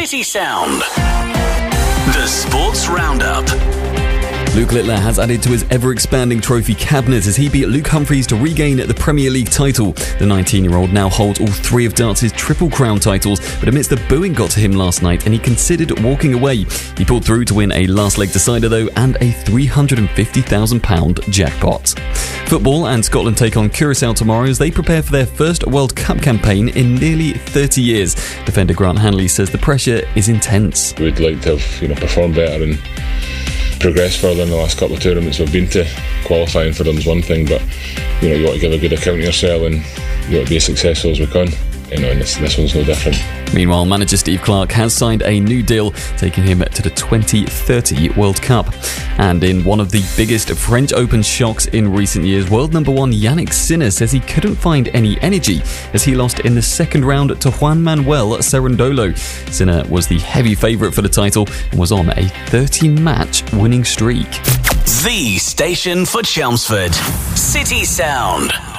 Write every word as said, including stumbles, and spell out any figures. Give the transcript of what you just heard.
City Sound. The Sports Roundup. Luke Littler has added to his ever-expanding trophy cabinet as he beat Luke Humphries to regain the Premier League title. The nineteen-year-old now holds all three of Darts' Triple Crown titles, but amidst the booing got to him last night and he considered walking away. He pulled through to win a last-leg decider though and a three hundred fifty thousand pounds jackpot. Football and Scotland take on Curaçao tomorrow as they prepare for their first World Cup campaign in nearly thirty years. Defender Grant Hanley says the pressure is intense. We'd like to have, you know, performed better and progress further in the last couple of tournaments we've been to. Qualifying for them is one thing, but you know, you want to give a good account of yourself and you want to be as successful as we can. You know, and this, this one's no different. Meanwhile, manager Steve Clarke has signed a new deal, taking him to the twenty thirty World Cup. And in one of the biggest French Open shocks in recent years, world number one Yannick Sinner says he couldn't find any energy as he lost in the second round to Juan Manuel Cerundolo. Sinner was the heavy favourite for the title and was on a thirty-match winning streak. The station for Chelmsford. City Sound.